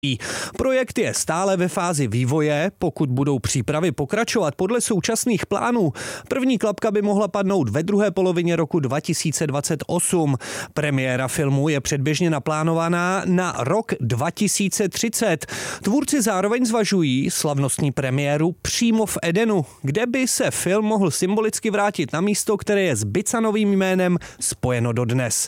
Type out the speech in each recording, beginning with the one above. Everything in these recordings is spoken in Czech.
Projekt je stále ve fázi vývoje, pokud budou přípravy pokračovat podle současných plánů. První klapka by mohla padnout ve druhé polovině roku 2028. Premiéra filmu je předběžně naplánovaná na rok 2030. Tvůrci zároveň zvažují slavnostní premiéru přímo v Edenu, kde by se film mohl symbolicky vrátit na místo, které je s Bicanovým jménem spojeno dodnes.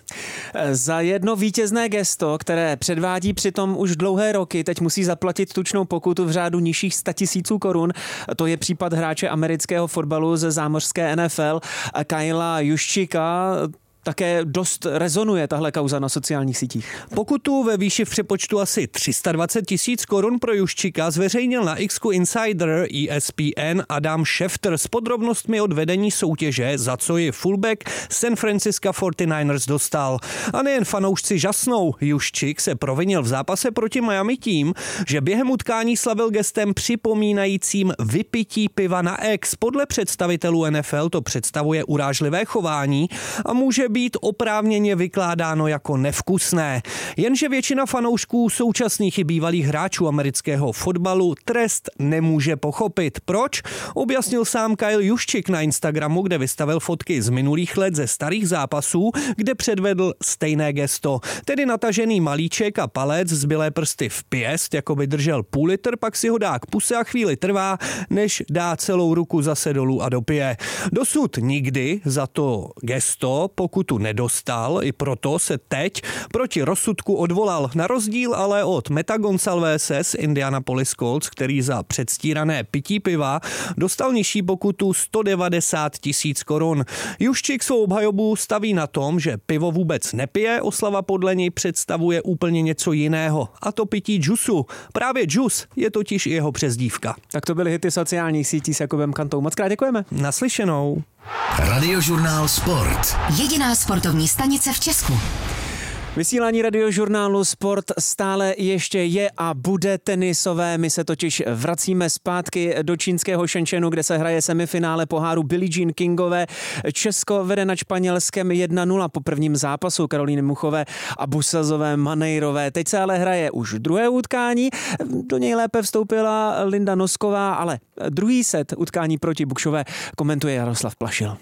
Za jedno vítězné gesto, které předvádí přitom už dlouhé roky, teď musí zaplatit tučnou pokutu v řádu nižších 100 000 korun. To je případ hráče amerického fotbalu ze zámořské NFL Kylea Juszczyka. Také dost rezonuje tahle kauza na sociálních sítích. Pokutu ve výši v přepočtu asi 320 000 korun pro Juszczyka zveřejnil na X-ku insider ESPN Adam Schefter s podrobnostmi od vedení soutěže, za co ji fullback San Francisco 49ers dostal. A nejen fanoušci žasnou, Juszczyk se provinil v zápase proti Miami tím, že během utkání slavil gestem připomínajícím vypití piva na ex. Podle představitelů NFL to představuje urážlivé chování a může být oprávněně vykládáno jako nevkusné. Jenže většina fanoušků současných i bývalých hráčů amerického fotbalu trest nemůže pochopit. Proč? Objasnil sám Kyle Juszczyk na Instagramu, kde vystavil fotky z minulých let ze starých zápasů, kde předvedl stejné gesto. Tedy natažený malíček a palec, zbylé prsty v pěst, jako by držel půl litr, pak si ho dá k puse a chvíli trvá, než dá celou ruku zase dolů a dopije. Dosud nikdy za to gesto pokutu nedostal, i proto se teď proti rozsudku odvolal. Na rozdíl ale od Meta Gonçalvese z Indianapolis Colts, který za předstírané pití piva dostal nižší pokutu 190 000 korun. Juszczyk svou obhajobu staví na tom, že pivo vůbec nepije, oslava podle něj představuje úplně něco jiného, a to pití džusu. Právě džus je totiž jeho přezdívka. Tak to byly hity sociálních sítí s Jakubem Kantou. Moc krát děkujeme. Naslyšenou. Radiožurnál Sport. Jediná sportovní stanice v Česku. Vysílání Radiožurnálu Sport stále ještě je a bude tenisové. My se totiž vracíme zpátky do čínského Shenzhenu, kde se hraje semifinále poháru Billie Jean Kingové. Česko vede nad Španělskem 1-0 po prvním zápasu Karolíny Muchové a Busazové Maneirové. Teď se ale hraje už druhé utkání. Do něj lépe vstoupila Linda Nosková, ale druhý set utkání proti Bukšové komentuje Jaroslav Plašil.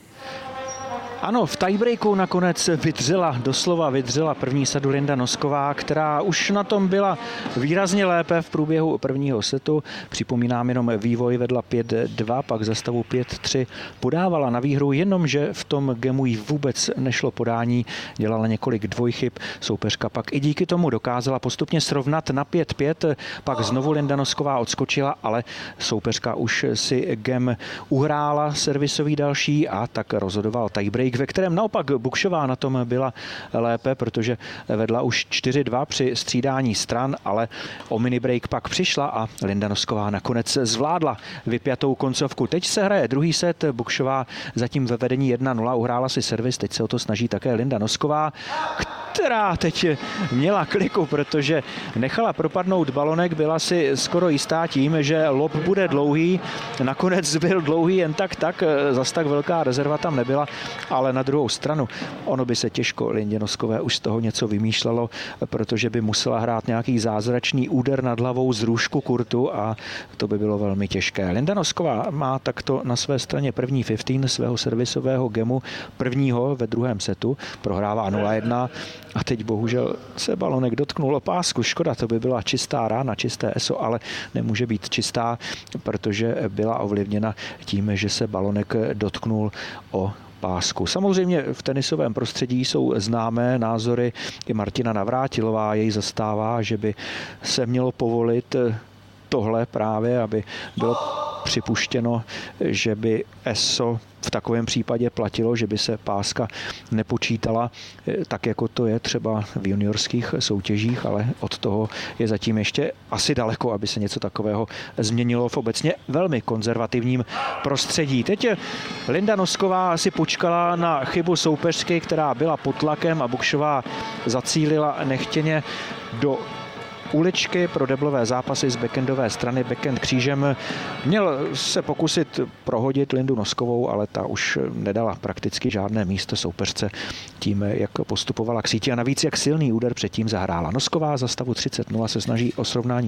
Ano, v tiebreaku nakonec doslova vydřela první sadu Linda Nosková, která už na tom byla výrazně lépe v průběhu prvního setu. Připomínám jenom vývoj, vedla 5-2, pak za stavu 5-3 podávala na výhru, jenomže v tom gemu jí vůbec nešlo podání, dělala několik dvojchyb. Soupeřka pak i díky tomu dokázala postupně srovnat na 5-5, pak znovu Linda Nosková odskočila, ale soupeřka už si gem uhrála servisový další a tak rozhodoval tiebreak, ve kterém naopak Bukšová na tom byla lépe, protože vedla už 4-2 při střídání stran, ale o mini break pak přišla a Linda Nosková nakonec zvládla vypjatou koncovku. Teď se hraje druhý set, Bukšová zatím ve vedení 1-0, uhrála si servis, teď se o to snaží také Linda Nosková, která teď měla kliku, protože nechala propadnout balonek, byla si skoro jistá tím, že lob bude dlouhý. Nakonec byl dlouhý jen tak, zas tak velká rezerva tam nebyla, ale na druhou stranu ono by se těžko Lindě Noskové už z toho něco vymýšlelo, protože by musela hrát nějaký zázračný úder nad hlavou z růžku kurtu a to by bylo velmi těžké. Linda Nosková má takto na své straně první 15 svého servisového gemu, prvního ve druhém setu, prohrává 0-1 a teď bohužel se balonek dotknul o pásku. Škoda, to by byla čistá rána, čisté ESO, ale nemůže být čistá, protože byla ovlivněna tím, že se balonek dotknul o pásku. Samozřejmě v tenisovém prostředí jsou známé názory. I Martina Navrátilová jej zastává, že by se mělo povolit tohle právě, aby bylo připuštěno, že by ESO v takovém případě platilo, že by se páska nepočítala tak, jako to je třeba v juniorských soutěžích, ale od toho je zatím ještě asi daleko, aby se něco takového změnilo v obecně velmi konzervativním prostředí. Teď Linda Nosková si počkala na chybu soupeřky, která byla pod tlakem a Bukšová zacílila nechtěně do uličky pro deblové zápasy z backendové strany, backend křížem. Měl se pokusit prohodit Lindu Noskovou, ale ta už nedala prakticky žádné místo soupeřce tím, jak postupovala k síti a navíc jak silný úder předtím zahrála. Nosková za stavu 30-0 se snaží o srovnání